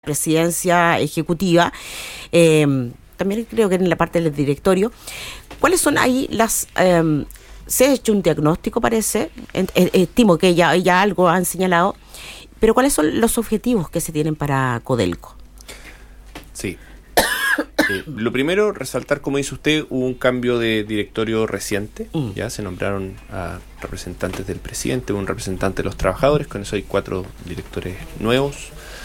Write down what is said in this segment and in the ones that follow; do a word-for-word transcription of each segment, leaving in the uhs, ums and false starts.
presidencia ejecutiva, eh, también creo que en la parte del directorio. ¿Cuáles son ahí las... Eh, se ha hecho un diagnóstico, parece, estimo que ya, ya algo han señalado, pero ¿cuáles son los objetivos que se tienen para Codelco? Sí. Eh, lo primero, resaltar, como dice usted, hubo un cambio de directorio reciente. Mm. Ya se nombraron a representantes del presidente, un representante de los trabajadores, con eso hay cuatro directores nuevos.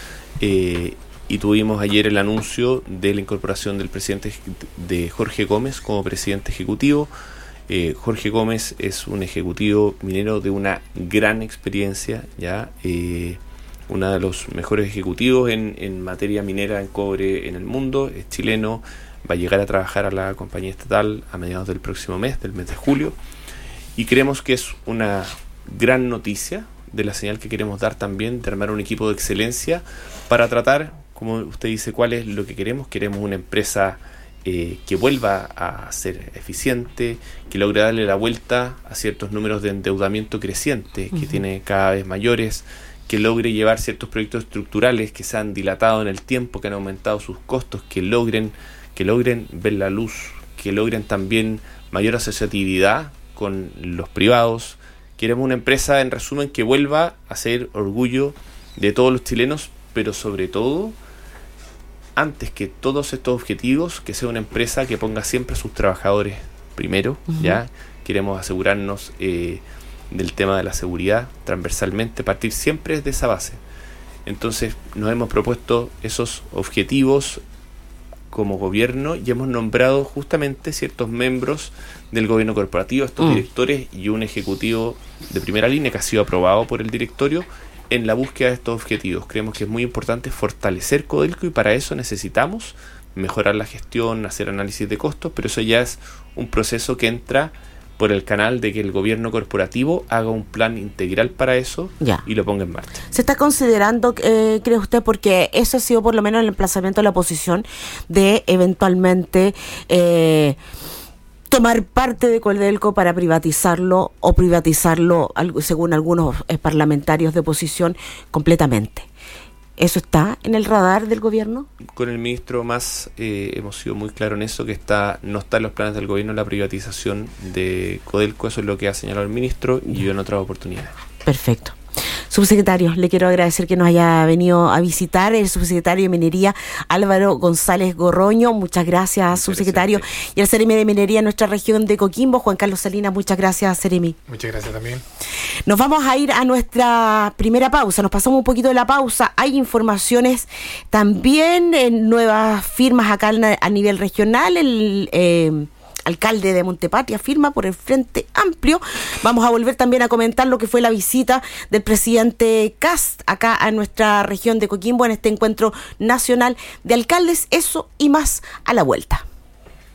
Eh, y tuvimos ayer el anuncio de la incorporación del presidente de Jorge Gómez como presidente ejecutivo. Eh, Jorge Gómez es un ejecutivo minero de una gran experiencia, ya eh, uno de los mejores ejecutivos en, en materia minera en cobre en el mundo, es chileno, va a llegar a trabajar a la compañía estatal a mediados del próximo mes, del mes de julio, y creemos que es una gran noticia de la señal que queremos dar también de armar un equipo de excelencia para tratar, como usted dice, cuál es lo que queremos. Queremos una empresa eh, que vuelva a ser eficiente, que logre darle la vuelta a ciertos números de endeudamiento creciente que uh-huh. tiene cada vez mayores, que logre llevar ciertos proyectos estructurales que se han dilatado en el tiempo, que han aumentado sus costos, que logren, que logren ver la luz, que logren también mayor asociatividad con los privados. Queremos una empresa, en resumen, que vuelva a ser orgullo de todos los chilenos, pero sobre todo, antes que todos estos objetivos, que sea una empresa que ponga siempre a sus trabajadores primero. Uh-huh. Ya queremos asegurarnos eh, del tema de la seguridad transversalmente, partir siempre de esa base. Entonces nos hemos propuesto esos objetivos como gobierno y hemos nombrado justamente ciertos miembros del gobierno corporativo, estos mm. directores y un ejecutivo de primera línea que ha sido aprobado por el directorio en la búsqueda de estos objetivos. Creemos que es muy importante fortalecer Codelco y para eso necesitamos mejorar la gestión, hacer análisis de costos, pero eso ya es un proceso que entra por el canal de que el gobierno corporativo haga un plan integral para eso ya. y lo ponga en marcha. ¿Se está considerando, eh, cree usted, porque eso ha sido por lo menos el emplazamiento de la oposición, de eventualmente eh, tomar parte de Codelco para privatizarlo o privatizarlo, según algunos eh, parlamentarios de oposición, completamente? ¿Eso está en el radar del gobierno? Con el ministro Mas eh, hemos sido muy claros en eso, que está no está en los planes del gobierno la privatización de Codelco. Eso es lo que ha señalado el ministro y yo en otras oportunidades. Perfecto. Subsecretario, le quiero agradecer que nos haya venido a visitar el subsecretario de Minería, Álvaro González gorroño. Muchas gracias, muchas subsecretario. Gracias. Y el Seremi de Minería en nuestra región de Coquimbo, Juan Carlos Salinas. Muchas gracias, Seremi. Muchas gracias también. Nos vamos a ir a nuestra primera pausa. Nos pasamos un poquito de la pausa. Hay informaciones también en nuevas firmas acá a nivel regional. El... Eh, alcalde de Montepatria firma por el Frente Amplio. Vamos a volver también a comentar lo que fue la visita del presidente Kast acá a nuestra región de Coquimbo en este encuentro nacional de alcaldes. Eso y más a la vuelta.